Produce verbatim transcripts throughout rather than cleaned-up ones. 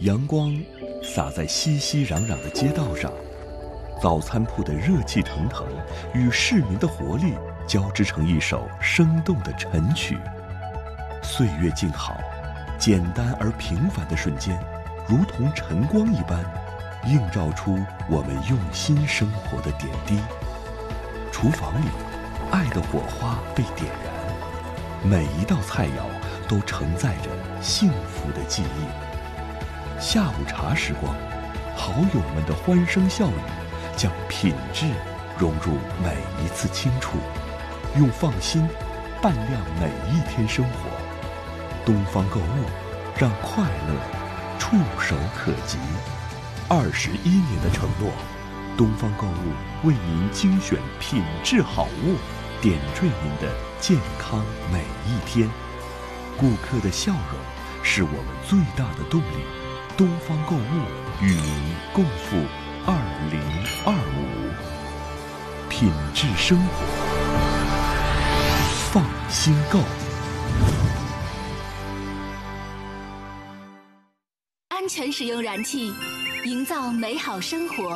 阳光洒在熙熙攘攘的街道上，早餐铺的热气腾腾与市民的活力交织成一首生动的晨曲。岁月静好，简单而平凡的瞬间，如同晨光一般，映照出我们用心生活的点滴。厨房里，爱的火花被点燃，每一道菜肴都承载着幸福的记忆。下午茶时光，好友们的欢声笑语，将品质融入每一次清楚，用放心伴亮每一天生活。东方购物，让快乐触手可及。二十一年的承诺，东方购物为您精选品质好物，点缀您的健康每一天。顾客的笑容是我们最大的动力。东方购物与您共赴二零二五，品质生活，放心购。 安全使用燃气，营造美好生活。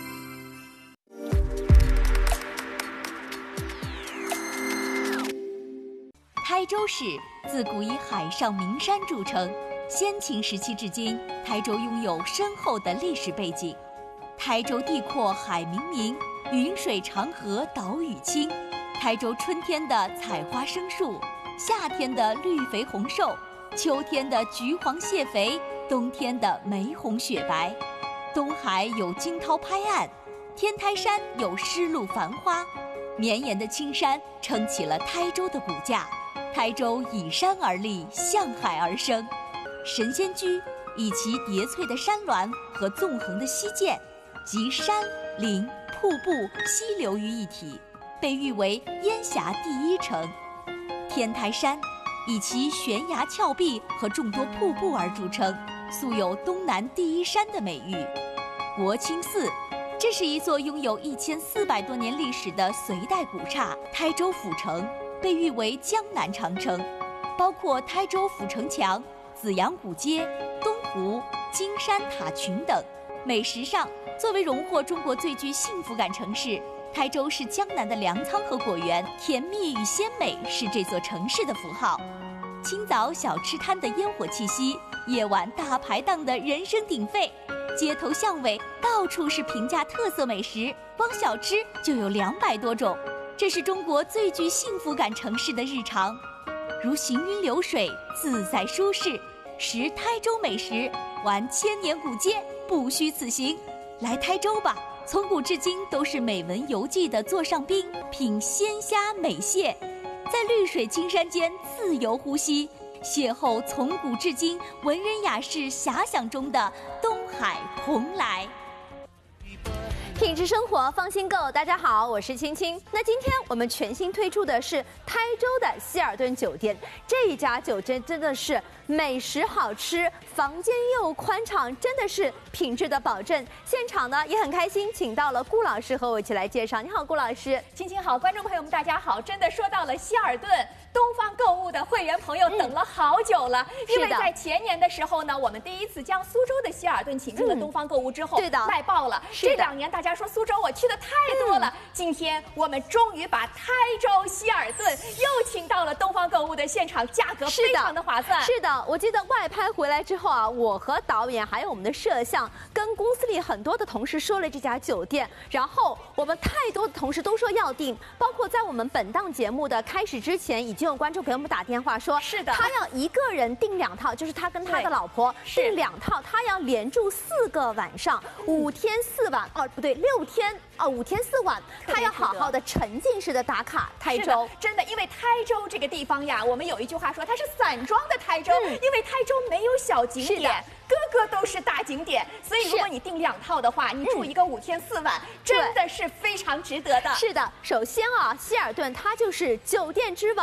台州市自古以海上名山著称，先秦时期至今，台州拥有深厚的历史背景。台州地阔海冥冥，云水长河岛屿清。台州春天的采花生树，夏天的绿肥红瘦，秋天的橘黄蟹肥，冬天的玫红雪白。东海有惊涛拍岸，天台山有丝路繁花，绵延的青山撑起了台州的骨架。台州倚山而立，向海而生。神仙居以其叠翠的山峦和纵横的溪涧，集山林瀑布溪流于一体，被誉为烟霞第一城。天台山以其悬崖峭壁和众多瀑布而著称，素有东南第一山的美誉。国清寺，这是一座拥有一千四百多年历史的隋代古刹。台州府城被誉为江南长城，包括台州府城墙、紫阳古街、东湖、金山塔群等。美食上，作为荣获中国最具幸福感城市，台州是江南的粮仓和果园，甜蜜与鲜美是这座城市的符号。清早小吃摊的烟火气息，夜晚大排档的人声鼎沸，街头巷尾到处是平价特色美食，光小吃就有两百多种。这是中国最具幸福感城市的日常，如行云流水，自在舒适。食台州美食，玩千年古街，不虚此行。来台州吧，从古至今都是美文游记的座上宾，品鲜虾美蟹，在绿水青山间自由呼吸，邂逅从古至今文人雅士遐想中的东海蓬莱。 品质生活，放心购。大家好，我是青青。那今天我们全新推出的是台州的希尔顿酒店，这一家酒店真的是美食好吃，房间又宽敞，真的是品质的保证。现场呢也很开心，请到了顾老师和我一起来介绍。你好，顾老师。 青青好，观众朋友们大家好。真的说到了希尔顿，东方购物的会员朋友等了好久了，嗯、因为在前年的时候呢，我们第一次将苏州的希尔顿请进了东方购物之后，嗯、对的，卖爆了。这两年大家说苏州我去的太多了，嗯、今天我们终于把台州希尔顿又请到了东方购物的现场，价格非常的划算。 是的，我记得外拍回来之后啊，我和导演还有我们的摄像跟公司里很多的同事说了这家酒店，然后我们太多的同事都说要订，包括在我们本档节目的开始之前，已经有观众给我们打电话说， 是的， 他要一个人订两套，就是他跟他的老婆订两套，他要连住四个晚上，五天四晚，哦不对，六天哦，五天四晚，他要好好的沉浸式的打卡台州。 真的，因为台州这个地方呀，我们有一句话说它是散装的台州，嗯、因为台州没有小景点，个个都是大景点，所以如果你订两套的话，你住一个五天四晚，嗯、真的是非常值得的。 是的，首先啊，希尔顿它就是酒店之王。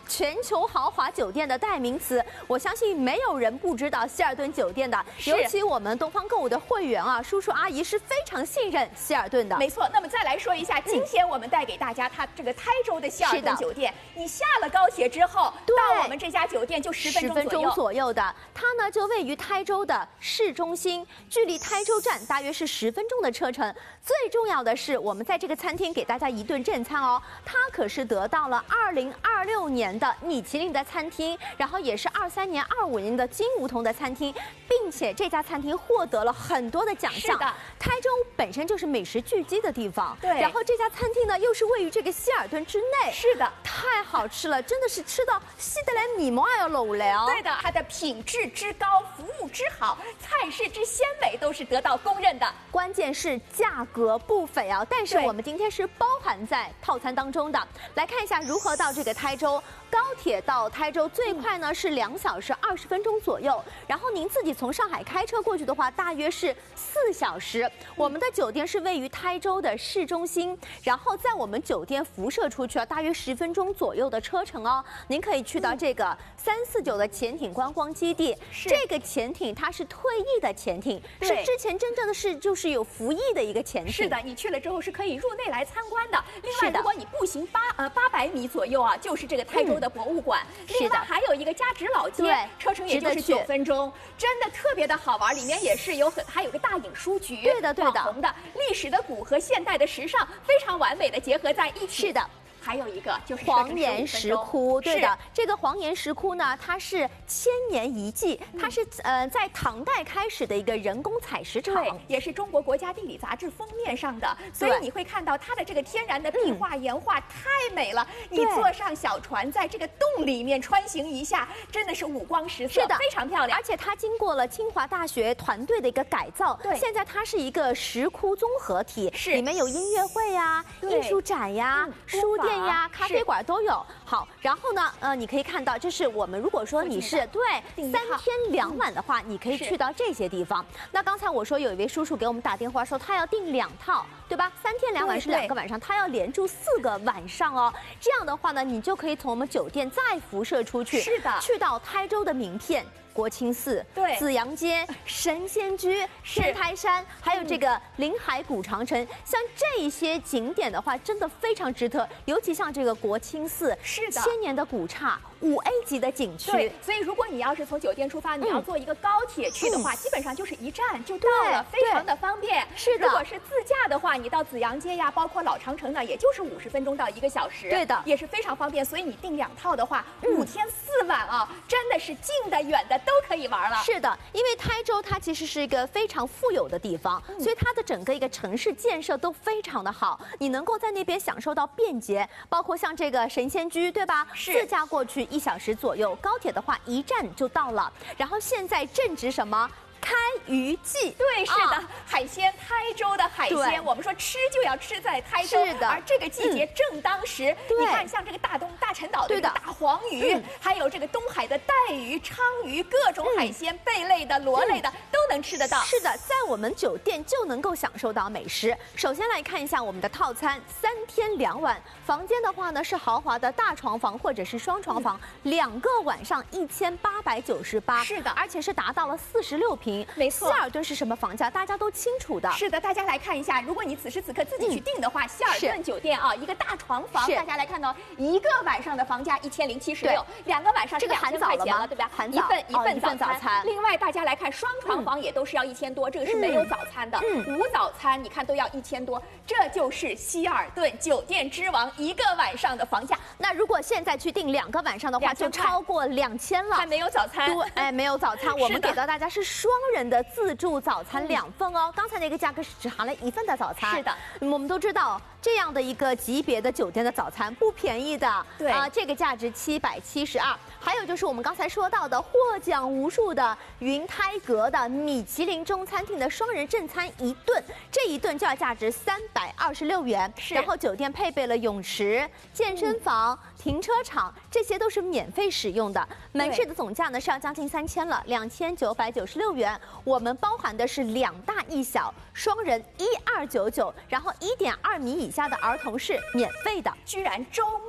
全球豪华酒店的代名词，我相信没有人不知道希尔顿酒店的。尤其我们东方购物的会员啊，叔叔阿姨是非常信任希尔顿的。 没错，那么再来说一下，今天我们带给大家它这个台州的希尔顿酒店。你下了高铁之后，到我们这家酒店就十分钟左右。十分钟左右的，它呢就位于台州的市中心，距离台州站大约是十分钟的车程。最重要的是，我们在这个餐厅给大家一顿正餐哦，它可是得到了二零二六年的米其林的餐厅，然后也是二三年、二五年的金梧桐的餐厅，并且这家餐厅获得了很多的奖项。 是的， 台州本身就是美食聚集的地方， 对。 然后这家餐厅呢，又是位于这个希尔顿之内， 是的， 太好吃了，真的是吃到吸得来米毛还要流来哦。 对的，它的品质之高，服务之好，菜式之鲜美，都是得到公认的。 关键是价格不菲啊，但是我们今天是包含在套餐当中的。来看一下如何到这个台州。高铁到台州最快呢是两小时二十分钟左右，然后您自己从上海开车过去的话，大约是四小时。我们的酒店是位于台州的市中心，然后在我们酒店辐射出去啊，大约十分钟左右的车程哦。您可以去到这个三四九的潜艇观光基地，这个潜艇它是退役的潜艇，是之前真正的是就是有服役的一个潜艇。 是的，你去了之后是可以入内来参观的。另外，如果你步行八呃八百米左右啊，就是这个台州的博物馆。嗯、另外还有一个加值老街，车程也就是九分钟，真的特别的好玩。里面也是有很还有个大影书局， 对的对的， 网红的历史的古和现代的时尚非常完美的结合在一起。 是的。 还有一个就是黄岩石窟，对的，这个黄岩石窟呢，它是千年遗迹，它是呃在唐代开始的一个人工采石场， 对，也是中国国家地理杂志封面上的，所以你会看到它的这个天然的壁画岩画太美了。你坐上小船，在这个洞里面穿行一下，真的是五光十色， 是的， 非常漂亮。 而且它经过了清华大学团队的一个改造， 对， 现在它是一个石窟综合体， 是里面有音乐会呀、艺术展呀、书店呀、咖啡馆都有。好，然后呢，呃，你可以看到，这是我们如果说你是对三天两晚的话，你可以去到这些地方。那刚才我说有一位叔叔给我们打电话说他要订两套，对吧？三天两晚是两个晚上，他要连住四个晚上哦。这样的话呢，你就可以从我们酒店再辐射出去， 是的， 去到台州的名片。国清寺、 对紫阳街、神仙居、石台山，还有这个临海古长城，像这一些景点的话，真的非常值得。尤其像这个国清寺， 是的， 千年的古刹，五 A 级的景区。 对，所以如果你要是从酒店出发，你要坐一个高铁去的话，基本上就是一站就到了，非常的方便。 是的， 如果是自驾的话，你到紫阳街呀，包括老长城呢，也就是五十分钟到一个小时。 对的， 也是非常方便。所以你订两套的话，五天四晚啊，真的是近的远的都可以玩了。 是的，因为台州它其实是一个非常富有的地方，嗯、所以它的整个一个城市建设都非常的好，你能够在那边享受到便捷，包括像这个神仙居，对吧？ 是自驾过去一小时左右，高铁的话一站就到了。然后现在正值什么？开渔季， 对，是的，啊、海鲜，台州的海鲜，我们说吃就要吃在台州， 是的。 而这个季节正当时， 嗯、 你看像这个大东大陈岛的这个大黄鱼，嗯、还有这个东海的带鱼、鲳鱼，各种海鲜，嗯、贝类的、螺类的、嗯、都能吃得到。 是的，在我们酒店就能够享受到美食。首先来看一下我们的套餐，三天两晚，房间的话呢是豪华的大床房或者是双床房，嗯、两个晚上一千八百九十八， 是的， 而且是达到了四十六平。 没错， 希尔顿是什么房价，大家都清楚的。 是的，大家来看一下，如果你此时此刻自己去订的话，嗯、希尔顿酒店啊，一个大床房，大家来看到一个晚上的房价一千零七十六，两个晚上是两千块钱了，对吧？ 含早，一份一份早餐。餐另外，大家来看双床房也都是要一千多，这个是没有早餐的。 嗯、 无早餐你看都要一千多，这就是希尔顿酒店之王一个晚上的房价。 那如果现在去订两个晚上的话，就超过两千了。 还没有早餐， 对，哎，没有早餐，我们给到大家是双人的自助早餐两份哦。刚才那个价格是只含了一份的早餐。 是的， 我们都知道这样的一个级别的酒店的早餐不便宜的。 对啊、呃，这个价值七百七十二。还有就是我们刚才说到的获奖无数的云台阁的米其林中餐厅的双人正餐一顿，这一顿就要价值三百二十六元。 是， 然后酒店配备了泳池、健身房、嗯、停车场，这些都是免费使用的。门市的总价呢是要将近三千了，两千九百九十六元。我们包含的是两大一小，双人一二九九，然后一点二米以下的儿童是免费的。 居然周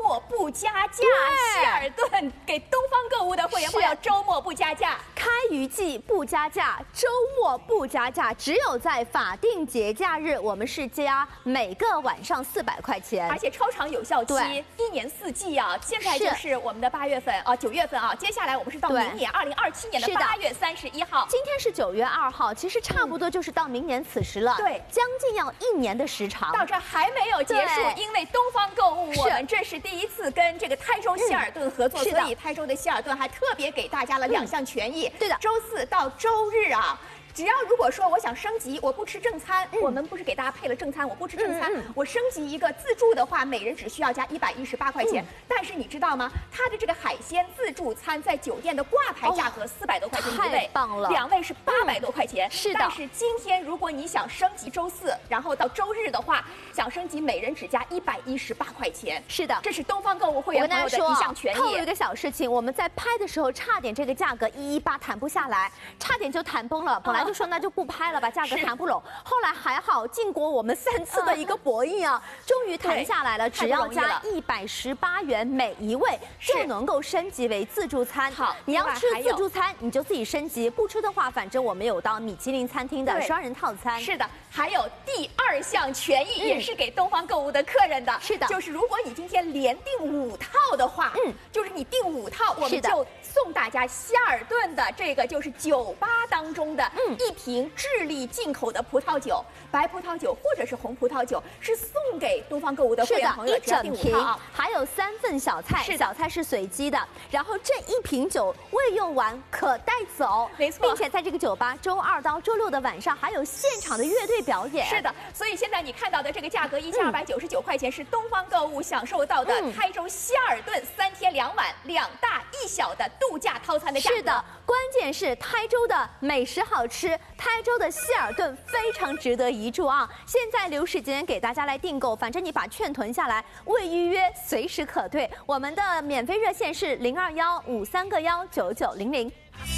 末不加价，希尔顿给东方购物的会员朋友周末不加价， 开渔季不加价，周末不加价，只有在法定节假日我们是加每个晚上四百块钱， 而且超长有效期，一年四季啊。现在就是我们的八月份啊，九月份啊，接下来我们是到明年二零二七年的八月三十一号。 今天是九月二号，其实差不多就是到明年此时了， 对， 将近要一年的时长。 到这还没有结束，因为东方购物我们这是第一次跟这个台州希尔顿合作，所以台州的希尔顿还特别给大家了两项权益。 对的， 周四到周日啊。只要如果说我想升级，我不吃正餐，嗯、我们不是给大家配了正餐，我不吃正餐，嗯嗯、我升级一个自助的话，每人只需要加一百一十八块钱。嗯、但是你知道吗？它的这个海鲜自助餐在酒店的挂牌价格四百多块钱一位， 太棒了， 两位是八百多块钱。 嗯、是的。 但是今天如果你想升级周四，然后到周日的话，想升级每人只加一百一十八块钱。 是的， 这是东方购物会员朋友的一项权益。 透露一个小事情，我们在拍的时候差点这个价格一一八谈不下来，差点就谈崩了。本来就说那就不拍。拍了把价格谈不拢，后来还好，经过我们三次的一个博弈啊，终于谈下来了。只要加一百十八元每一位，就能够升级为自助餐。 好， 你要吃自助餐，你就自己升级；不吃的话，反正我们有到米其林餐厅的双人套餐。 是的，还有第二项权益也是给东方购物的客人的。 是的， 就是如果你今天连订五套的话，嗯，就是你订五套，我们就送大家希尔顿的这个就是酒吧当中的一瓶智利进口的葡萄酒，白葡萄酒或者是红葡萄酒，是送给东方购物的会员朋友， 一整瓶，还有三份小菜，小菜是随机的。然后这一瓶酒未用完可带走， 没错， 并且在这个酒吧周二到周六的晚上还有现场的乐队表演。 是的，所以现在你看到的这个价格一千二百九十九块钱是东方购物享受到的台州希尔顿三天两晚两大一小的度假套餐的价格。 是的，关键是台州的美食好吃，台州的希尔顿非常值得一住啊！现在留时间给大家来订购，反正你把券囤下来，未预约随时可退。我们的免费热线是零二幺五三个幺九九零零。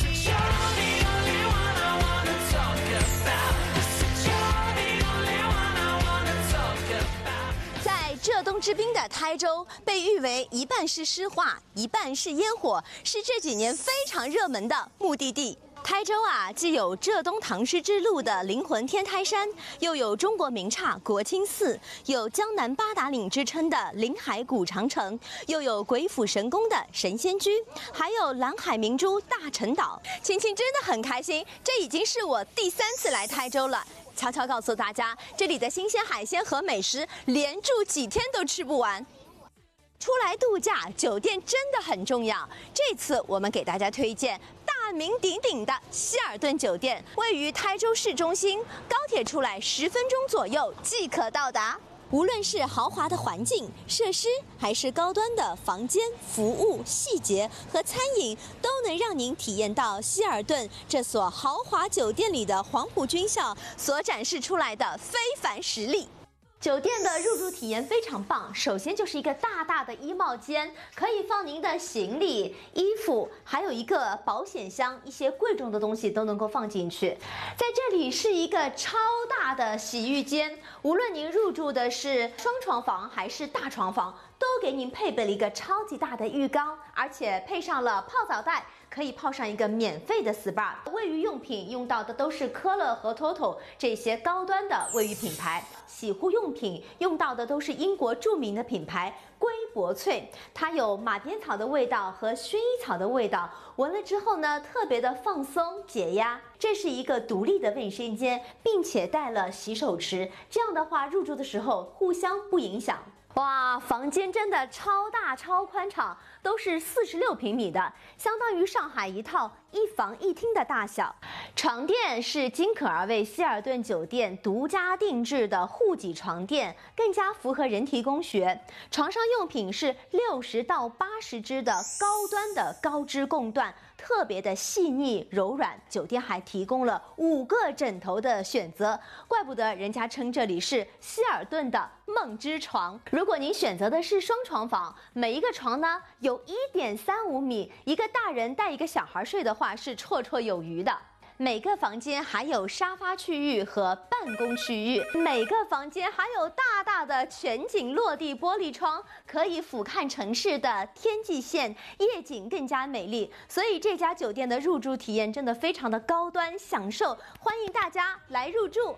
在浙东之滨的台州，被誉为一半是诗画，一半是烟火，是这几年非常热门的目的地。台州啊，既有浙东唐诗之路的灵魂天台山，又有中国名刹国清寺，有江南八达岭之称的临海古长城，又有鬼斧神工的神仙居，还有蓝海明珠大陈岛。青青真的很开心，这已经是我第三次来台州了。悄悄告诉大家，这里的新鲜海鲜和美食，连住几天都吃不完。出来度假，酒店真的很重要。这次我们给大家推荐大名鼎鼎的希尔顿酒店，位于台州市中心，高铁出来十分钟左右即可到达。无论是豪华的环境设施，还是高端的房间、服务、细节和餐饮，都能让您体验到希尔顿这所豪华酒店里的黄埔军校所展示出来的非凡实力。酒店的入住体验非常棒，首先就是一个大大的衣帽间，可以放您的行李、衣服，还有一个保险箱，一些贵重的东西都能够放进去。在这里是一个超大的洗浴间，无论您入住的是双床房还是大床房，都给您配备了一个超级大的浴缸，而且配上了泡澡袋，可以泡上一个免费的 S P A。 卫浴用品用到的都是科勒和 Toto 这些高端的卫浴品牌，洗护用品用到的都是英国著名的品牌瑰柏萃，它有马鞭草的味道和薰衣草的味道，闻了之后呢，特别的放松解压。这是一个独立的卫生间，并且带了洗手池，这样的话入住的时候互相不影响。哇，房间真的超大超宽敞，都是四十六平米的，相当于上海一套一房一厅的大小。床垫是金可儿为希尔顿酒店独家定制的护脊床垫，更加符合人体工学。床上用品是六十到八十支的高端的高支供缎，特别的细腻柔软。酒店还提供了五个枕头的选择，怪不得人家称这里是希尔顿的梦之床。如果您选择的是双床房，每一个床呢有 一点三五米，一个大人带一个小孩睡的话是绰绰有余的。 每个房间还有沙发区域和办公区域，每个房间还有大大的全景落地玻璃窗，可以俯瞰城市的天际线，夜景更加美丽。所以这家酒店的入住体验真的非常的高端享受，欢迎大家来入住。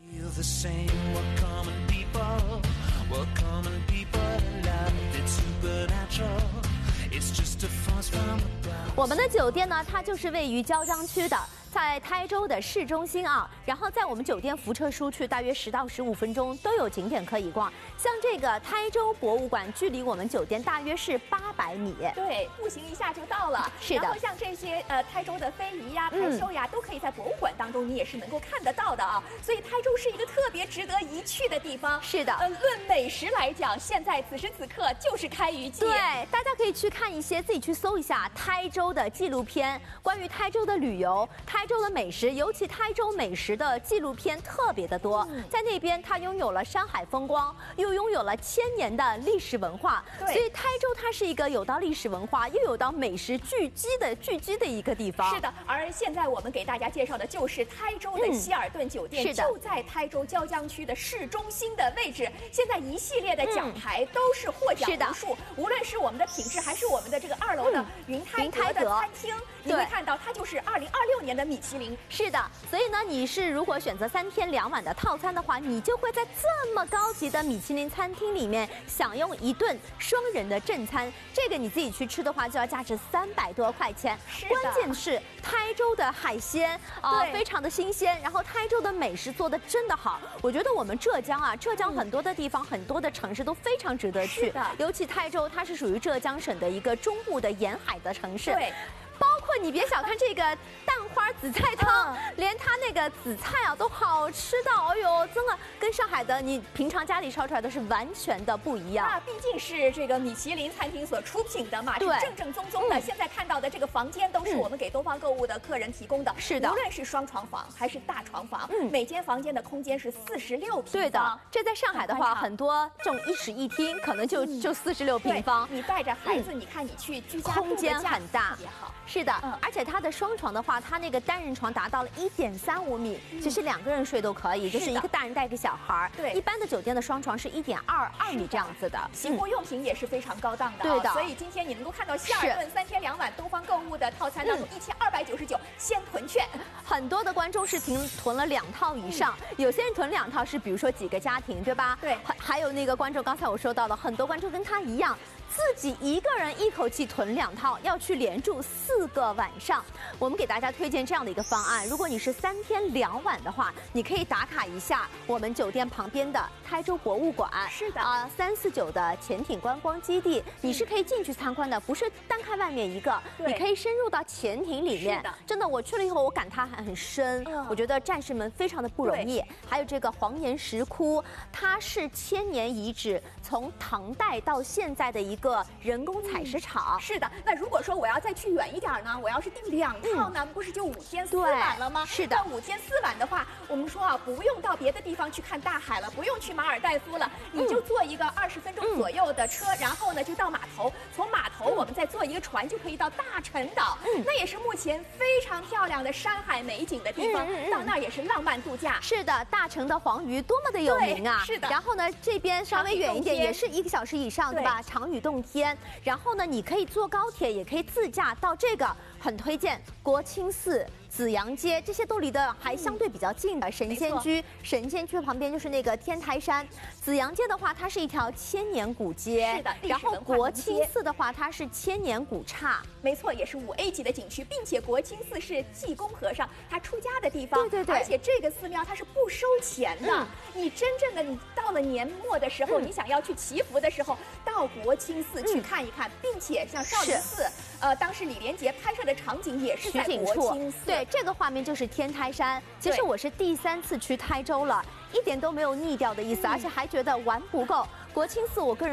我们的酒店呢，它就是位于椒江区的，在台州的市中心啊。然后在我们酒店扶车出去大约十到十五分钟都有景点可以逛。像这个台州博物馆，距离我们酒店大约是八百米， 对，步行一下就到了。 是的。 然后像这些呃台州的非遗呀、排繡呀，嗯、都可以在博物馆当中你也是能够看得到的啊。所以台州是一个特别值得一去的地方。 是的。 呃，论美食来讲，现在此时此刻就是开渔季。 对，大家可以去看一些，自己去搜一下台州的纪录片，关于台州的旅游、台州的美食，尤其台州美食的纪录片特别的多。嗯、在那边，它拥有了山海风光，又拥有了千年的历史文化。所以台州它是一个有到历史文化，又有到美食聚集的聚集的一个地方。 是的，而现在我们给大家介绍的就是台州的希尔顿酒店，嗯、就在台州椒江区的市中心的位置。现在一系列的奖牌都是获奖无数，无论是我们的品质，还是我们的这个二楼的云台阁的餐厅，你会看到它就是二零二六年的米其林。 是的，所以呢，你是如果选择三天两晚的套餐的话，你就会在这么高级的米其林餐厅里面享用一顿双人的正餐。这个你自己去吃的话，就要价值三百多块钱。关键是台州的海鲜啊、呃，非常的新鲜，然后台州的美食做的真的好。我觉得我们浙江啊，浙江很多的地方、嗯、很多的城市都非常值得去，尤其台州，它是属于浙江省的一个中部的沿海的城市。 对。 包括你别小看这个蛋花紫菜汤，嗯、连它那个紫菜啊都好吃到，哎呦，真的跟上海的你平常家里烧出来的是完全的不一样。 那毕竟是这个米其林餐厅所出品的嘛，是正正宗宗的。嗯、现在看到的这个房间都是我们给东方购物的客人提供的， 是的。 无论是双床房还是大床房，嗯、每间房间的空间是四十六平方。 对的，这在上海的话，很多这种一室一厅可能就、嗯、就四十六平方。 你带着孩子，嗯、你看你去居家空间很大， 特别好。 是的，嗯、而且它的双床的话，它那个单人床达到了一点三五米，嗯、其实两个人睡都可以，就是一个大人带一个小孩。 对， 一般的酒店的双床是一点二二米这样子的， 行活用品也是非常高档的。 对的， 所以今天你能够看到希尔顿三天两晚东方购物的套餐当中一千二百九十九先囤券， 很多的观众是囤囤了两套以上，嗯、有些人囤两套是比如说几个家庭，对吧？ 对， 还还有那个观众，刚才我说到了，很多观众跟他一样。自己一个人一口气囤两套，要去连住四个晚上。我们给大家推荐这样的一个方案：如果你是三天两晚的话，你可以打卡一下我们酒店旁边的台州博物馆。 是的啊，三四九的潜艇观光基地，你是可以进去参观的，不是单看外面一个，你可以深入到潜艇里面。 是的， 真的，我去了以后，我感它很深。嗯、我觉得战士们非常的不容易。还有这个黄岩石窟，它是千年遗址，从唐代到现在的一个。个人工采石场、 嗯、是的。那如果说我要再去远一点呢，我要是订两套呢，嗯、不是就五天四晚了吗？ 是的。 那五天四晚的话，我们说啊，不用到别的地方去看大海了，不用去马尔代夫了，嗯、你就坐一个二十分钟左右的车，嗯、然后呢就到码头，从码头我们再坐一个船就可以到大陈岛，嗯、那也是目前非常漂亮的山海美景的地方，嗯、到那儿也是浪漫度假。 是的，大陈的黄鱼多么的有名啊！ 是的。 然后呢，这边稍微远一点，也是一个小时以上，对吧？长屿洞天。然后呢，你可以坐高铁，也可以自驾到这个，很推荐国清寺、紫阳街，这些都离得还相对比较近的。神仙居，神仙居旁边就是那个天台山。紫阳街的话，它是一条千年古街， 是的。 然后国清寺的话，它是千年古刹， 没错，也是五 A 级的景区，并且国清寺是济公和尚他出家的地方， 对对对。 而且这个寺庙它是不收钱的，嗯、你真正的你到了年末的时候，嗯、你想要去祈福的时候，到国清寺去看一看，嗯、并且像少林寺，呃，当时李连杰拍摄的场景也是在国清寺， 对，这个画面就是天台山。其实我是第三次去台州了，一点都没有腻掉的意思，嗯、而且还觉得玩不够。国清寺，我个人。